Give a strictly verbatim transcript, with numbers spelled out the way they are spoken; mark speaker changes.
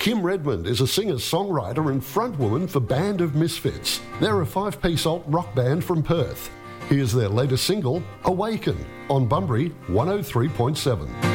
Speaker 1: Kim Redmond is a singer-songwriter and frontwoman for Band of Misfits. They're a five-piece alt rock band from Perth. Here's their latest single, Awaken, on Bunbury one oh three point seven.